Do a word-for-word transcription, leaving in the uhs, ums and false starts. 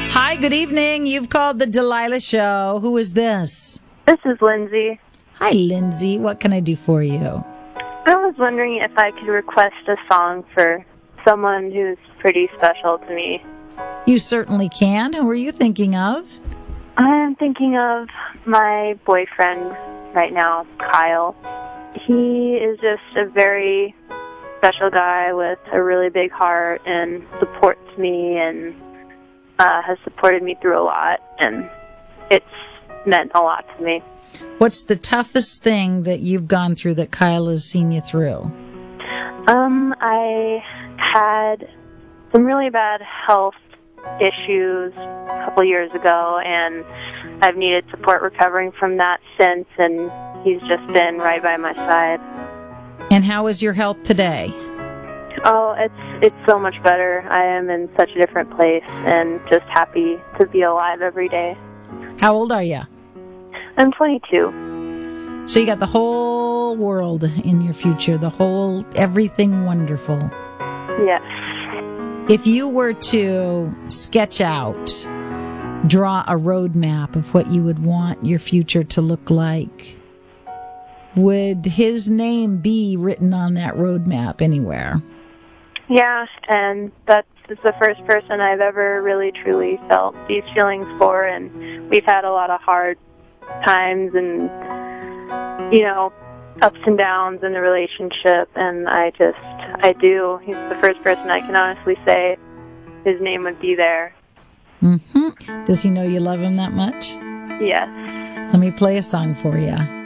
Hi, good evening. You've called the Delilah Show. Who is this? This is Lindsay. Hi, Lindsay. What can I do for you? I was wondering if I could request a song for someone who's pretty special to me. You certainly can. Who are you thinking of? I'm thinking of my boyfriend right now, Kyle. He is just a very special guy with a really big heart and supports me and uh, has supported me through a lot, and it's meant a lot to me. What's the toughest thing that you've gone through that Kyle has seen you through? Um, I had some really bad health issues a couple years ago, and I've needed support recovering from that since, and he's just been right by my side. And how is your health today? Oh, it's it's so much better. I am in such a different place and just happy to be alive every day. How old are you? I'm twenty-two. So you got the whole world in your future, the whole, everything wonderful. Yes. If you were to sketch out, draw a roadmap of what you would want your future to look like, would his name be written on that roadmap anywhere? Yeah, and that's the first person I've ever really truly felt these feelings for, and we've had a lot of hard times and, you know, ups and downs in the relationship, and I just, I do. He's the first person I can honestly say his name would be there. Mm-hmm. Does he know you love him that much? Yes. Let me play a song for you.